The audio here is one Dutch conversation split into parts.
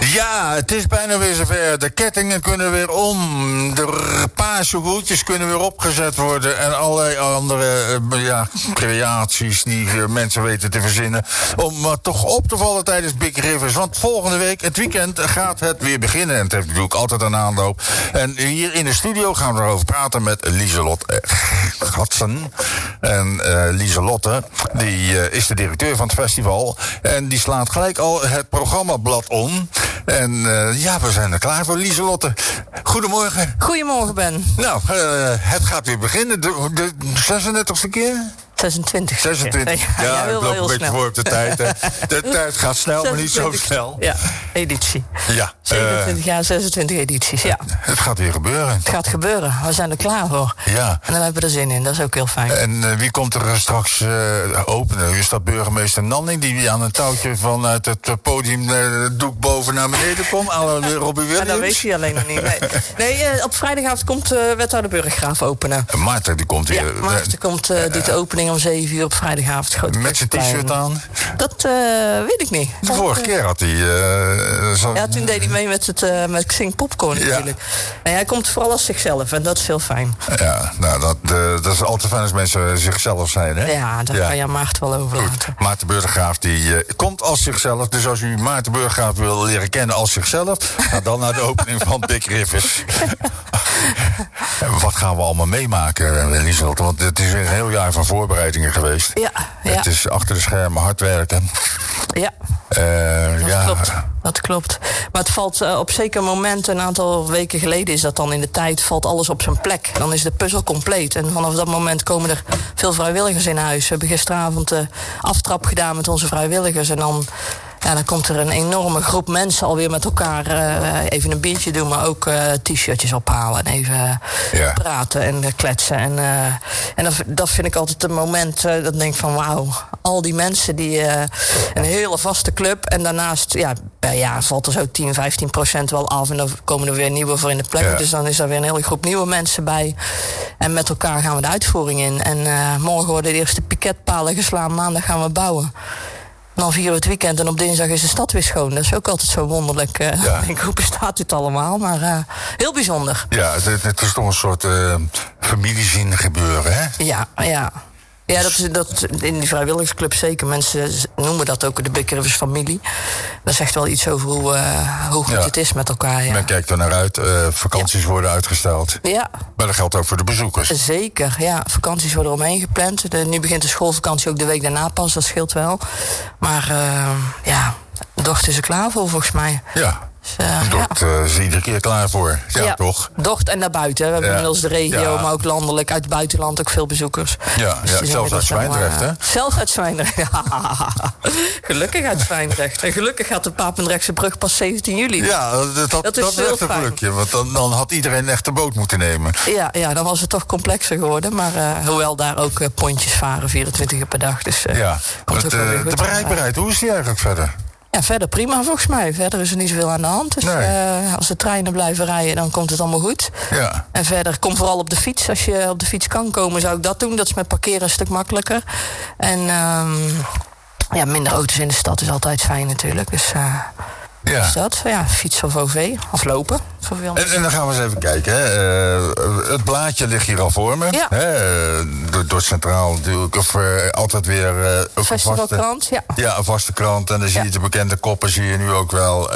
Ja, het is bijna weer zover. De kettingen kunnen weer om. De paarse hoedjes kunnen weer opgezet worden. En allerlei andere creaties die mensen weten te verzinnen. Om toch op te vallen tijdens Big Rivers. Want volgende week, het weekend, gaat het weer beginnen. En het heeft natuurlijk altijd een aanloop. En hier in de studio gaan we erover praten met Lieselotte Gatsen. En Lieselotte, die is de directeur van het festival. En die slaat gelijk al het programmablad om. En we zijn er klaar voor, Lieselotte. Goedemorgen. Goedemorgen, Ben. Nou, het gaat weer beginnen. De 36e keer? 26. Ja, ik loop een beetje voor op de tijd. De tijd gaat snel, maar niet zo snel. Ja, editie. Ja. 27 jaar, 26 edities, ja. Het gaat weer gebeuren. Het gaat gebeuren. We zijn er klaar voor. Ja. En dan hebben we er zin in. Dat is ook heel fijn. En wie komt er straks openen? Is dat burgemeester Nanning die aan een touwtje vanuit het podium doek boven naar beneden komt? Alle Robbie Williams? Ja, dat weet hij alleen nog niet. Nee, op vrijdagavond komt wethouder Burggraaf openen. Maarten, die komt weer. Ja, Maarten komt doet de opening om 7 uur op vrijdagavond. Met zijn t-shirt aan? Dat weet ik niet. De vorige keer had hij... toen deed hij mee met Xing Popcorn natuurlijk. En hij komt vooral als zichzelf en dat is heel fijn. Ja, nou, dat is altijd fijn als mensen zichzelf zijn, hè? Ja, daar kan je aan Maarten wel over laten. Goed. Maarten Burggraaf die komt als zichzelf. Dus als u Maarten Burggraaf wil leren kennen als zichzelf, ga dan naar de opening van Big Rivers. Wat gaan we allemaal meemaken, Lieselotte? Want het is weer een heel jaar van voorbereidingen geweest. Ja. Het is achter de schermen hard werken. Ja. Dat klopt. Maar het valt op zeker moment, een aantal weken geleden is dat dan in de tijd, valt alles op zijn plek. Dan is de puzzel compleet. En vanaf dat moment komen er veel vrijwilligers in huis. We hebben gisteravond de aftrap gedaan met onze vrijwilligers. En dan komt er een enorme groep mensen alweer met elkaar even een biertje doen, maar ook t-shirtjes ophalen en even praten en kletsen. En dat vind ik altijd een moment dat ik denk van wauw, al die mensen die een hele vaste club en daarnaast per jaar valt er zo 10-15% wel af en dan komen er weer nieuwe voor in de plek. Ja. Dus dan is er weer een hele groep nieuwe mensen bij. En met elkaar gaan we de uitvoering in. En morgen worden de eerste piketpalen geslaan, maandag gaan we bouwen. Dan vieren we het weekend en op dinsdag is de stad weer schoon. Dat is ook altijd zo wonderlijk. Hoe bestaat dit allemaal? Maar heel bijzonder. Ja, het is toch een soort familiezin gebeuren, hè? Ja. Ja, dat in die vrijwilligersclub zeker. Mensen noemen dat ook de Big Rivers familie. Dat zegt wel iets over hoe goed het is met elkaar. Ja. Men kijkt er naar uit. Vakanties worden uitgesteld. Ja. Maar dat geldt ook voor de bezoekers. Zeker, ja. Vakanties worden omheen gepland. Nu begint de schoolvakantie ook de week daarna pas. Dat scheelt wel. Maar Docht is er klaar voor, volgens mij. Ja. Docht is iedere keer klaar voor. Ja, toch? Docht en daarbuiten. We hebben inmiddels de regio, maar ook landelijk, uit het buitenland ook veel bezoekers. Dus zelfs uit Zwijndrecht, hè? Zelfs uit Zwijndrecht, Gelukkig uit Zwijndrecht. En gelukkig gaat de Papendrechtse brug pas 17 juli. Ja, dat is echt een gelukje. Want dan had iedereen echt de boot moeten nemen. Ja, dan was het toch complexer geworden. Maar hoewel daar ook pontjes varen, 24 uur per dag. Dus komt ook wel weer goed. De bereikbaarheid, hoe is die eigenlijk verder? Ja, verder prima volgens mij. Verder is er niet zoveel aan de hand. Dus als de treinen blijven rijden, dan komt het allemaal goed. Ja. En verder, kom vooral op de fiets. Als je op de fiets kan komen, zou ik dat doen. Dat is met parkeren een stuk makkelijker. En minder auto's in de stad is altijd fijn natuurlijk. Dus is dat. Fietsen of OV. Of lopen. En dan gaan we eens even kijken. Hè. Het blaadje ligt hier al voor me. Ja. Door Centraal natuurlijk. Of altijd weer een festivalkrant, een vaste krant. En dan zie je de bekende koppen, zie je nu ook wel.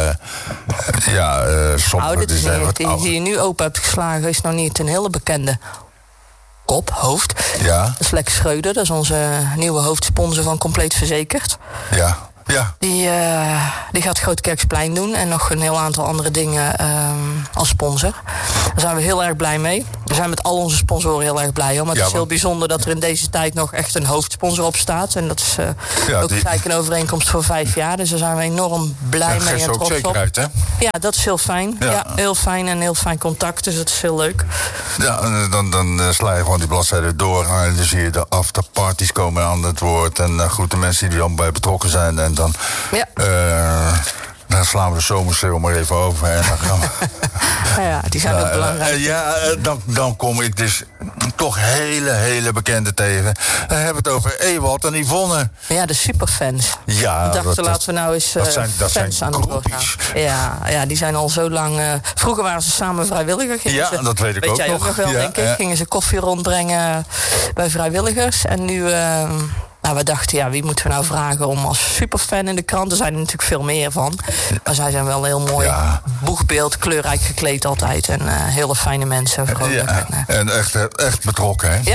Sommige die je nu open hebt geslagen, is nog niet een hele bekende kop, hoofd. Ja. Dat is Lex Schreuder. Dat is onze nieuwe hoofdsponsor van Compleet Verzekerd. Ja. Die gaat Grootkerksplein doen en nog een heel aantal andere dingen als sponsor. Daar zijn we heel erg blij mee. We zijn met al onze sponsoren heel erg blij. Maar het is heel bijzonder dat er in deze tijd nog echt een hoofdsponsor op staat. En dat is ook gelijk een overeenkomst voor 5 jaar. Dus daar zijn we enorm blij mee en trots op. Zekerheid, hè? Ja, dat is heel fijn. Ja, heel fijn en heel fijn contact. Dus dat is heel leuk. Ja, dan sla je gewoon die bladzijde door. En dan zie je de afterparties komen aan het woord. En de mensen die er allemaal bij betrokken zijn. En dan dan slaan we de zomersale maar even over. En dan gaan we... ja, die zijn ook belangrijk. Dan kom ik dus toch hele bekende tegen. Dan hebben we het over Ewald en Yvonne. Ja, de superfans. Ja, ik dacht, laten we nou eens dat fans zijn aan het woord gaan. Ja, die zijn al zo lang... vroeger waren ze samen vrijwilliger. Ja, dat weet ik ook nog. Weet jij ook nog wel, denk ik. Gingen ze koffie rondbrengen bij vrijwilligers. En nu... we dachten, wie moeten we nou vragen om als superfan in de krant? Er zijn er natuurlijk veel meer van. Maar zij zijn wel heel mooi boegbeeld, kleurrijk gekleed altijd. En hele fijne mensen. En echt betrokken, hè?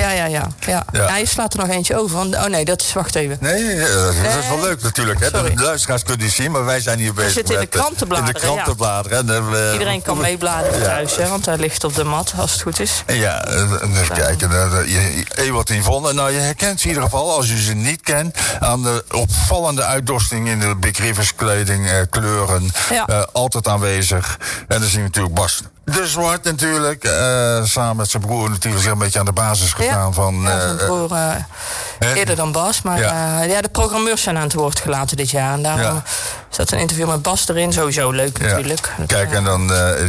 Ja, je slaat er nog eentje over. Wacht even. Nee, dat is wel leuk natuurlijk. Hè? De luisteraars kunnen niet zien, maar wij zijn hier bezig. We zitten in de krantenbladeren. Iedereen kan meebladeren thuis, hè, want hij ligt op de mat, als het goed is. Ja, even kijken. Ewald en Yvonne. Nou, je herkent ze in ieder geval, als u ze niet kent, aan de opvallende uitdorsting in de Big Rivers kleding, kleuren, altijd aanwezig. En dan zien we natuurlijk Bas de Zwart natuurlijk, samen met zijn broer natuurlijk zich een beetje aan de basis gestaan van... zijn broer eerder dan Bas, maar de programmeurs zijn aan het woord gelaten dit jaar. En daarom zat een interview met Bas erin, sowieso leuk natuurlijk. Kijk, en dan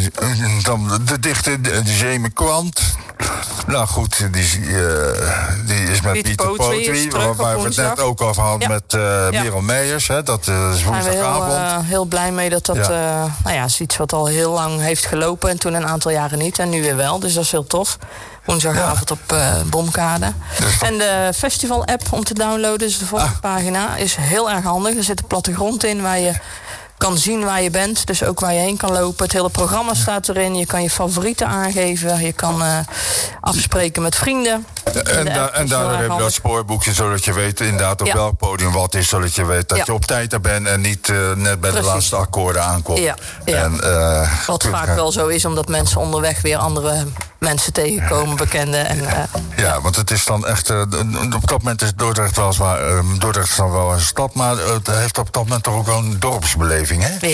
de dichter Jamie Kwant. Nou goed, die is met Pieter Potri, waar we het net ook over hadden met Merel Meijers. Hè, dat is woensdagavond. Daar zijn we heel blij mee dat is iets wat al heel lang heeft gelopen. En toen een aantal jaren niet en nu weer wel. Dus dat is heel tof. Woensdagavond op Bomkade. En de festival-app om te downloaden, dus de volgende pagina, is heel erg handig. Er zit een plattegrond in waar je kan zien waar je bent, dus ook waar je heen kan lopen. Het hele programma staat erin. Je kan je favorieten aangeven. Je kan afspreken met vrienden. En daardoor heb je dat spoorboekje, zodat je weet inderdaad op welk podium wat is. Zodat je weet dat je op tijd er bent en niet net bij de laatste akkoorden aankomt. Ja. Wat vaak wel zo is, omdat mensen onderweg weer andere mensen tegenkomen, bekenden. Want het is dan echt... op dat moment is Dordrecht weliswaar... Dordrecht is dan wel een stad, maar het heeft op dat moment toch ook wel een dorpsbeleving, hè?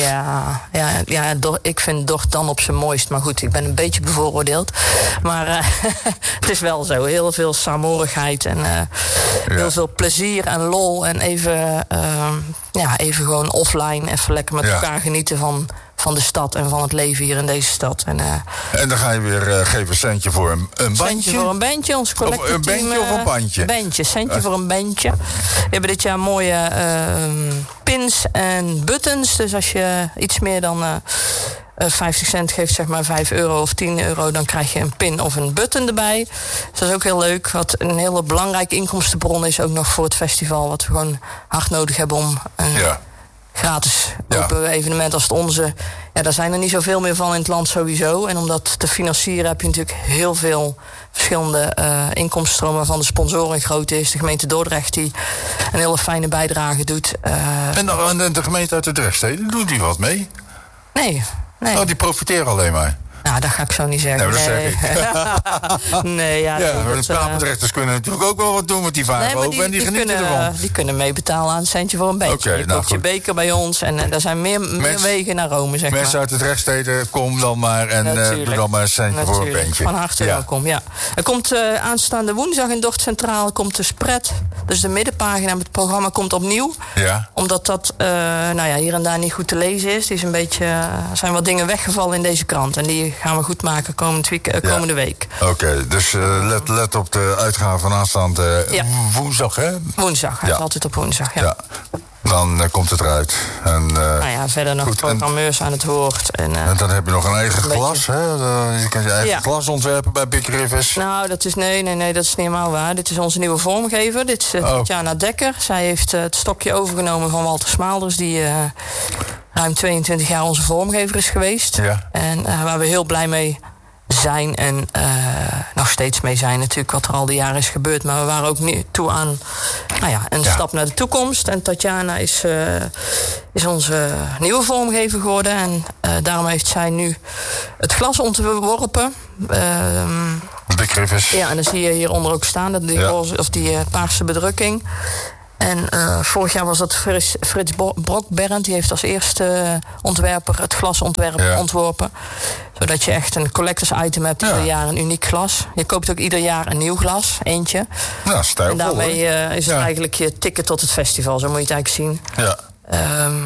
Ik vind Dordt dan op zijn mooist. Maar goed, ik ben een beetje bevooroordeeld. Maar het is wel zo. Heel veel saamhorigheid en heel veel plezier en lol. En even gewoon offline, even lekker met elkaar genieten van de stad en van het leven hier in deze stad. En dan ga je weer geven een centje voor een bandje? Centje voor een bandje, ons collectieteam. Of een bandje of een bandje? Bandje, centje voor een bandje. We hebben dit jaar mooie pins en buttons. Dus als je iets meer dan 50 cent geeft, zeg maar €5 of €10... dan krijg je een pin of een button erbij. Dus dat is ook heel leuk. Wat een hele belangrijke inkomstenbron is ook nog voor het festival. Wat we gewoon hard nodig hebben om gratis open evenement als het onze. Ja, daar zijn er niet zoveel meer van in het land sowieso. En om dat te financieren heb je natuurlijk heel veel verschillende inkomstenstromen waarvan de sponsoring groot is. De gemeente Dordrecht die een hele fijne bijdrage doet. En de gemeente uit de Drechtsteden, doet die wat mee? Nee. Oh, die profiteren alleen maar. Nou, dat ga ik zo niet zeggen. Nee, dat zeg ik. De Papendrechters kunnen natuurlijk ook wel wat doen met die vaarboven en die genieten ervan. Die kunnen meebetalen aan een centje voor een beetje. Je koopt je beker bij ons en er zijn meer wegen naar Rome, zeg maar. Mensen uit de Drechtsteden, kom dan maar en doe dan maar een centje voor een bandje. Van harte welkom, ja. Er komt aanstaande woensdag in Dordt Centraal komt de spread. Dus de middenpagina met het programma komt opnieuw. Ja. Omdat dat hier en daar niet goed te lezen is. Er zijn wat dingen weggevallen in deze krant. En die gaan we goed maken komende week. Oké, dus let op de uitgave van aanstaande woensdag, hè? Woensdag, hij is altijd op woensdag, ja. Dan komt het eruit. En, verder nog programmeurs aan het woord. En dan heb je nog een eigen glas, hè? Je kan je eigen glas ontwerpen bij Big Rivers. Nou, dat is nee, dat is niet helemaal waar. Dit is onze nieuwe vormgever. Dit is Tatjana Dekker. Zij heeft het stokje overgenomen van Walter Smaalders, die ruim 22 jaar onze vormgever is geweest. Ja. En waar we heel blij mee zijn en nog steeds mee zijn natuurlijk wat er al die jaren is gebeurd. Maar we waren ook nu toe aan een stap naar de toekomst. En Tatjana is onze nieuwe vormgever geworden. En daarom heeft zij nu het glas ontworpen. Big Rivers. Ja, en dan zie je hieronder ook staan die paarse bedrukking. En vorig jaar was dat Frits Brokberend. Die heeft als eerste ontwerper het glasontwerp ontworpen. Zodat je echt een collectors item hebt. Ieder jaar een uniek glas. Je koopt ook ieder jaar een nieuw glas. Eentje. Ja, stijlvol. En daarmee is het eigenlijk je ticket tot het festival. Zo moet je het eigenlijk zien. Ja. Het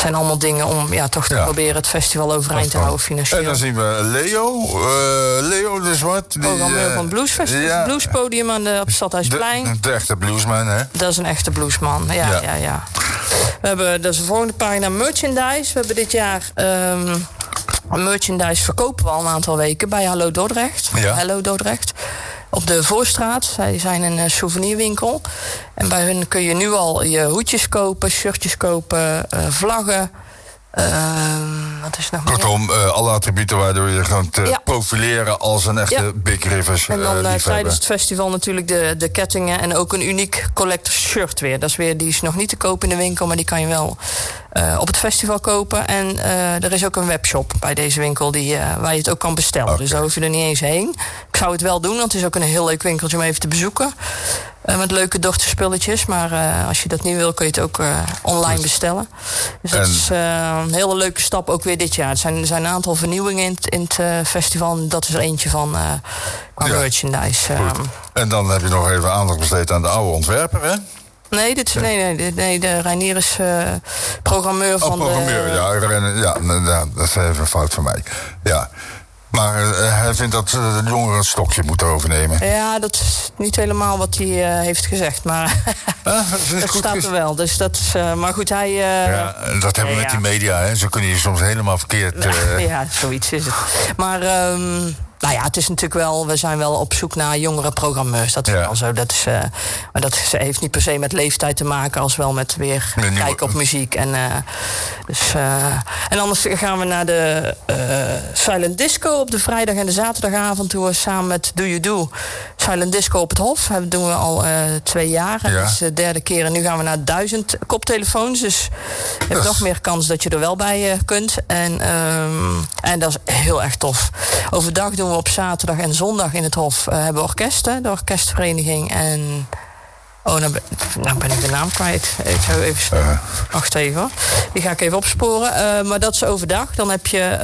zijn allemaal dingen om toch te proberen het festival overeind te houden financieel. En dan zien we Leo de Zwart. Programmeur van het Bluesfestival, Bluespodium op het Stadhuisplein. De echte bluesman, hè? Dat is een echte bluesman, ja. We hebben, dat is de volgende pagina, merchandise. We hebben dit jaar merchandise verkopen we al een aantal weken bij Hallo Dordrecht. Ja. Hallo Dordrecht. Op de Voorstraat. Zij zijn een souvenirwinkel. En bij hun kun je nu al je hoedjes kopen, shirtjes kopen, vlaggen. Wat is nog meer? Kortom, alle attributen waardoor je gaat profileren als een echte Big Rivers En dan liefhebber. tijdens het festival natuurlijk de kettingen en ook een uniek collectors shirt weer. Dat is weer, die is nog niet te kopen in de winkel, maar die kan je wel op het festival kopen. En er is ook een webshop bij deze winkel waar je het ook kan bestellen. Okay. Dus daar hoef je er niet eens heen. Ik zou het wel doen, want het is ook een heel leuk winkeltje om even te bezoeken. Met leuke dochterspulletjes. Maar als je dat niet wil, kun je het ook online bestellen. Dus dat is een hele leuke stap ook weer dit jaar. Er zijn een aantal vernieuwingen in het festival. En dat is er eentje van qua merchandise. En dan heb je nog even aandacht besteed aan de oude ontwerper, hè? Nee, de Reinier is programmeur van de... dat is even een fout van mij. Ja. Maar hij vindt dat de jongeren een stokje moeten overnemen. Ja, dat is niet helemaal wat hij heeft gezegd. Maar dat staat er wel. Dus dat is, maar goed, hij... dat hebben we met die media, hè. Zo kun je soms helemaal verkeerd... Ja, zoiets is het. Maar... het is natuurlijk wel, we zijn wel op zoek naar jongere programmeurs. Dat is wel zo. Dat is, maar dat heeft niet per se met leeftijd te maken, als wel met weer kijken op muziek. En anders gaan we naar de Silent Disco op de vrijdag en de zaterdagavond. Doen we samen met Do You Do Silent Disco op het Hof. Dat doen we al 2 jaar. En dat is de 3e keer. En nu gaan we naar 1000 koptelefoons. Dus je hebt nog meer kans dat je er wel bij kunt. En dat is heel erg tof. Overdag doen we op zaterdag en zondag in het Hof hebben we orkesten, de orkestvereniging. En nou ben ik de naam kwijt. Ik zou even wacht even hoor. Die ga ik even opsporen. Maar dat is overdag. Dan heb je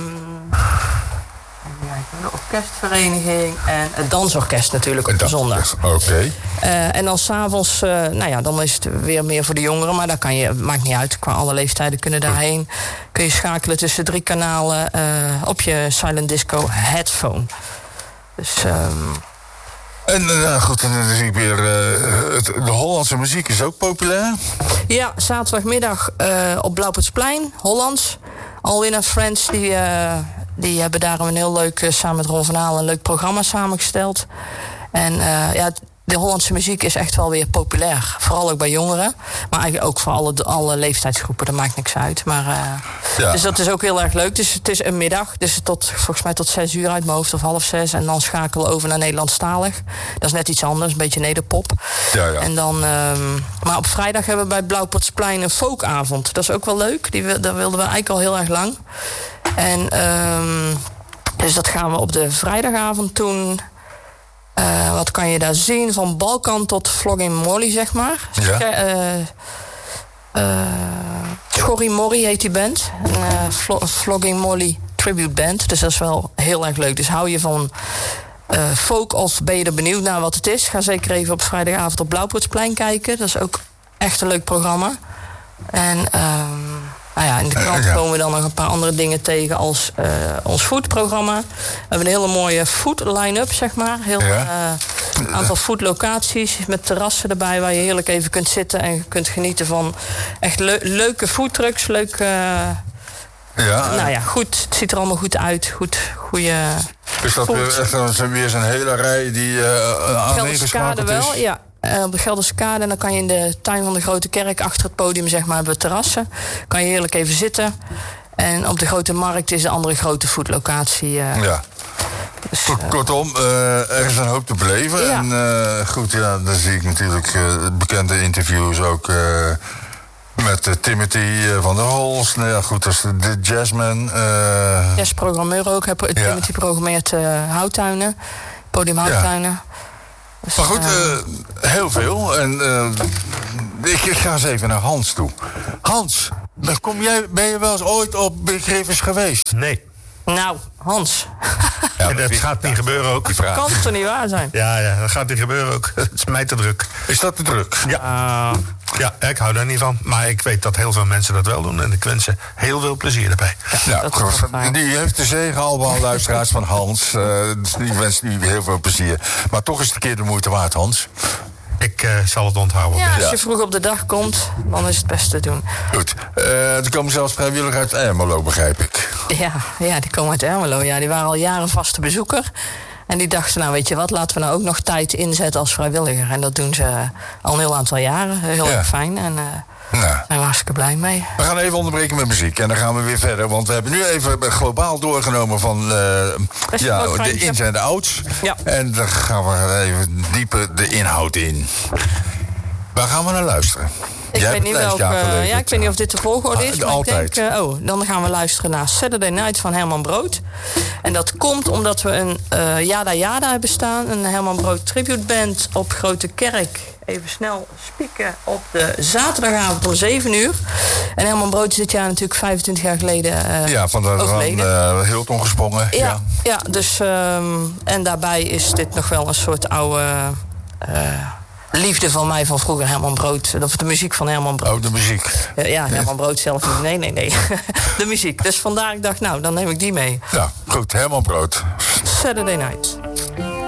de orkestvereniging en het dansorkest natuurlijk op de zondag. Oké. En dan s'avonds, dan is het weer meer voor de jongeren. Maar daar maakt niet uit. Qua alle leeftijden kunnen daarheen. Kun je schakelen tussen 3 kanalen op je Silent Disco headphone. Dus... En goed, en dan zie ik weer... de Hollandse muziek is ook populair. Ja, zaterdagmiddag op Blauwpoortsplein, Hollands. Alwin and Friends, die hebben daarom een heel leuk, samen met Ron van Aal, een leuk programma samengesteld. En de Hollandse muziek is echt wel weer populair. Vooral ook bij jongeren. Maar eigenlijk ook voor alle leeftijdsgroepen. Dat maakt niks uit. Maar, Dus dat is ook heel erg leuk. Dus het is een middag. Dus volgens mij tot 6 uur uit mijn hoofd of 5:30. En dan schakelen we over naar Nederlandstalig. Dat is net iets anders. Een beetje nederpop. Ja. En dan, maar op vrijdag hebben we bij Blauwpoortsplein een folkavond. Dat is ook wel leuk. Dat wilden we eigenlijk al heel erg lang. En dus dat gaan we op de vrijdagavond doen. Wat kan je daar zien? Van Balkan tot Flogging Molly, zeg maar. Schorrie Morrie heet die band. Flogging Molly Tribute Band. Dus dat is wel heel erg leuk. Dus hou je van folk of ben je er benieuwd naar wat het is? Ga zeker even op vrijdagavond op Blauwpoortsplein kijken. Dat is ook echt een leuk programma. En... in de krant komen we dan nog een paar andere dingen tegen als ons foodprogramma. We hebben een hele mooie food line-up, zeg maar. Heel aantal foodlocaties met terrassen erbij waar je heerlijk even kunt zitten en kunt genieten van echt leuke foodtrucks. Goed. Het ziet er allemaal goed uit. Goede. Is dat weer zo'n hele rij die aaneengeschakeld is? Wel, ja. Op de Gelderse Kade. En dan kan je in de tuin van de Grote Kerk, achter het podium, zeg maar, hebben we terrassen. Kan je heerlijk even zitten. En op de Grote Markt is de andere grote foodlocatie. Dus, kortom, er is een hoop te beleven. Ja. En dan zie ik natuurlijk bekende interviews ook met Timothy van der Holst. Dat is de jazzman. Jazzprogrammeur ook. Timothy programmeert Houttuinen. Podium Houttuinen. Dus, maar goed, heel veel. En ik ga eens even naar Hans toe. Hans, ben je wel eens ooit op Big Rivers geweest? Nee. Nou, Hans. Ja, dat gaat niet gebeuren ook. Dat kan toch niet waar zijn? Ja, dat gaat niet gebeuren ook. Het is mij te druk. Is dat te druk? Ja. Ja, ik hou daar niet van. Maar ik weet dat heel veel mensen dat wel doen. En ik wens ze heel veel plezier erbij. Ja, die heeft de zegen allemaal luisteraars van Hans. Die wens nu heel veel plezier. Maar toch is het een keer de moeite waard, Hans. Ik zal het onthouden. Ja, als je vroeg op de dag komt, dan is het best te doen. Goed. Er komen zelfs vrijwilligers uit Ermelo, begrijp ik. Ja, die komen uit Ermelo. Ja, die waren al jaren vaste bezoeker. En die dachten, nou weet je wat, laten we nou ook nog tijd inzetten als vrijwilliger. En dat doen ze al een heel aantal jaren. Heel erg fijn. En daar zijn we hartstikke blij mee. We gaan even onderbreken met muziek en dan gaan we weer verder. Want we hebben nu even globaal doorgenomen van de ins en de outs. Ja. En dan gaan we even dieper de inhoud in. Waar gaan we naar luisteren? Ik weet niet welke. Ik weet niet of dit de volgorde is. Maar altijd. Ik denk, dan gaan we luisteren naar Saturday Night van Herman Brood. En dat komt omdat we een Yada Yada hebben staan. Een Herman Brood tributeband op Grote Kerk. Even snel spieken op de zaterdagavond om 7 uur. En Herman Brood is dit jaar natuurlijk 25 jaar geleden overleden. Van Hilton gesprongen. Ja, dus en daarbij is dit nog wel een soort oude liefde van mij van vroeger, Herman Brood. Of de muziek van Herman Brood. Oh, de muziek. Herman Brood zelf niet. Nee. De muziek. Dus vandaar ik dacht, nou, dan neem ik die mee. Ja, goed. Herman Brood. Saturday Night.